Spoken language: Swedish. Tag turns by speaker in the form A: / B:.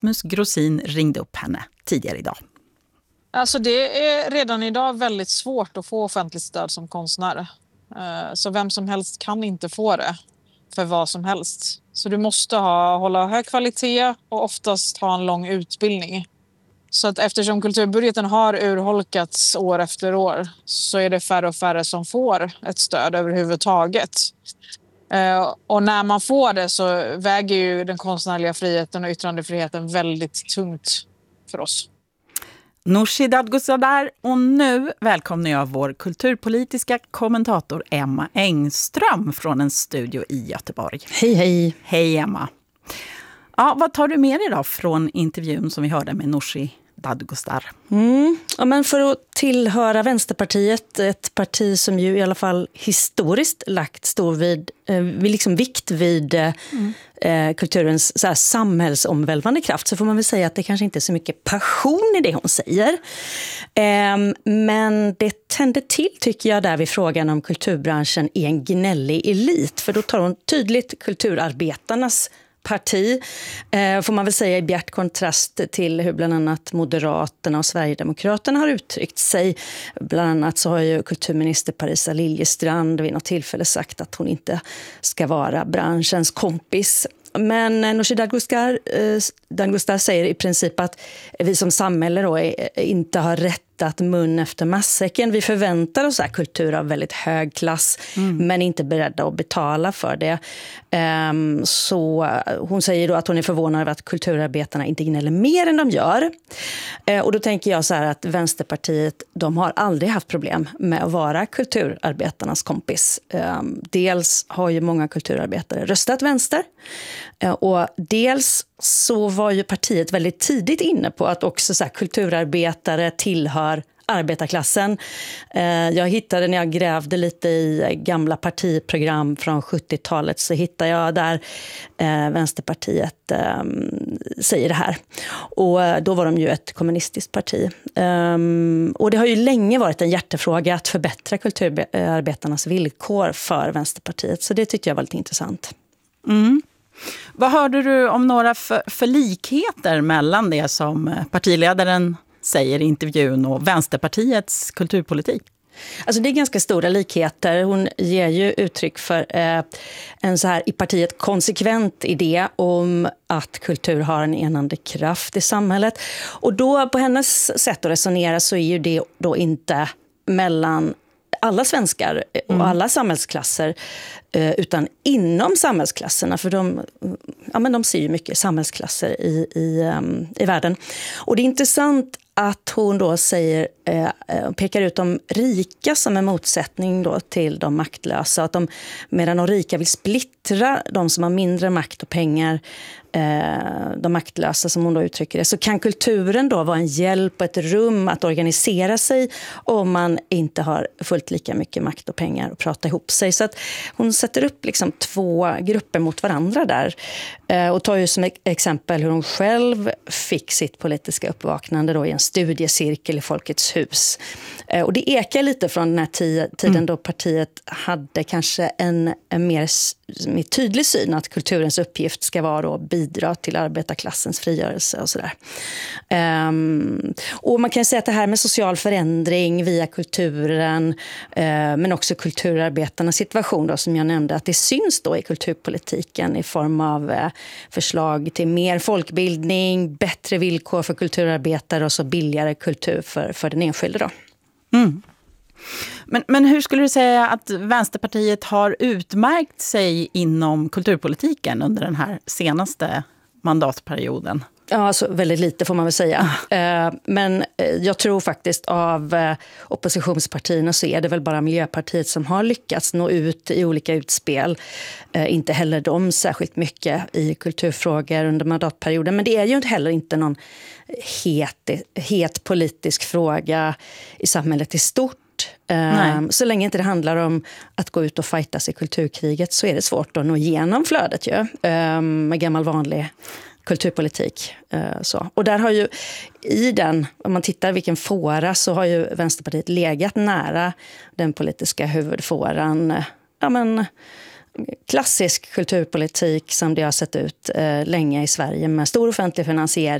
A: Rasmus Grossin ringde upp henne tidigare idag.
B: Alltså det är redan idag väldigt svårt att få offentligt stöd som konstnär. Så vem som helst kan inte få det för vad som helst. Så du måste hålla hög kvalitet och oftast ha en lång utbildning. Så att eftersom kulturbudgeten har urholkats år efter år så är det färre och färre som får ett stöd överhuvudtaget. Och när man får det så väger ju den konstnärliga friheten och yttrandefriheten väldigt tungt för oss.
A: Nooshi Dadgostar, och nu välkomnar jag vår kulturpolitiska kommentator Emma Engström från en studio i Göteborg.
C: Hej, hej.
A: Hej Emma. Ja, vad tar du med dig då från intervjun som vi hörde med Nooshi Dadgostar?
C: Ja, men för att tillhöra Vänsterpartiet, ett parti som ju i alla fall historiskt lagt stor vikt vid kulturens så här, samhällsomvälvande kraft, så får man väl säga att det kanske inte är så mycket passion i det hon säger. Men det tänder till, tycker jag, där vid frågan om kulturbranschen är en gnällig elit. För då tar hon tydligt kulturarbetarnas parti, får man väl säga, i bjärt kontrast till hur bland annat Moderaterna och Sverigedemokraterna har uttryckt sig. Bland annat så har ju kulturminister Parisa Liljestrand vid något tillfälle sagt att hon inte ska vara branschens kompis. Men Nooshi Dadgostar säger i princip att vi som samhälle då inte har rättat mun efter matsäcken. Vi förväntar oss kultur av väldigt hög klass, men inte beredda att betala för det. Så hon säger då att hon är förvånad över att kulturarbetarna inte gnäller mer än de gör. Och då tänker jag så här att Vänsterpartiet, de har aldrig haft problem med att vara kulturarbetarnas kompis. Dels har ju många kulturarbetare röstat vänster, och dels så var ju partiet väldigt tidigt inne på att också så här, kulturarbetare tillhör arbetarklassen. Jag hittade, när jag grävde lite i gamla partiprogram från 70-talet, så hittade jag där Vänsterpartiet säger det här. Och då var de ju ett kommunistiskt parti. Och det har ju länge varit en hjärtefråga att förbättra kulturarbetarnas villkor för Vänsterpartiet. Så det tyckte jag var lite intressant.
A: Vad hörde du om några för likheter mellan det som partiledaren säger i intervjun och Vänsterpartiets kulturpolitik?
C: Alltså det är ganska stora likheter. Hon ger ju uttryck för en så här i partiet konsekvent idé om att kultur har en enande kraft i samhället. Och då på hennes sätt att resonera så är ju det då inte mellan alla svenskar och alla samhällsklasser, utan inom samhällsklasserna, för de ser ju mycket samhällsklasser i världen. Och det är intressant att hon då pekar ut de rika som en motsättning då till de maktlösa. Att medan de rika vill splittra de som har mindre makt och pengar, de maktlösa som hon då uttrycker det, så kan kulturen då vara en hjälp och ett rum att organisera sig om man inte har fullt lika mycket makt och pengar att prata ihop sig. Så att hon sätter upp liksom två grupper mot varandra där, och tar ju som exempel hur hon själv fick sitt politiska uppvaknande då i en studiecirkel i Folkets hus. Och det ekar lite från den här tiden då partiet hade kanske en mer tydlig syn att kulturens uppgift ska vara att bidra till arbetarklassens frigörelse och sådär. Och man kan säga att det här med social förändring via kulturen, men också kulturarbetarnas situation då, som jag nämnde, att det syns då i kulturpolitiken i form av förslag till mer folkbildning, bättre villkor för kulturarbetare och så billigare kultur för den enskilde då.
A: Men hur skulle du säga att Vänsterpartiet har utmärkt sig inom kulturpolitiken under den här senaste mandatperioden?
C: Ja, alltså väldigt lite får man väl säga. Men jag tror faktiskt av oppositionspartierna så är det väl bara Miljöpartiet som har lyckats nå ut i olika utspel. Inte heller de särskilt mycket i kulturfrågor under mandatperioden. Men det är ju heller inte någon het politisk fråga i samhället i stort. Så länge inte det handlar om att gå ut och fightas i kulturkriget så är det svårt att nå igenom flödet ju, med gammal vanlig kulturpolitik. Så. Och där har ju om man tittar vilken fåra, så har ju Vänsterpartiet legat nära den politiska huvudfåran klassisk kulturpolitik som det har sett ut länge i Sverige med stor offentlig finansiering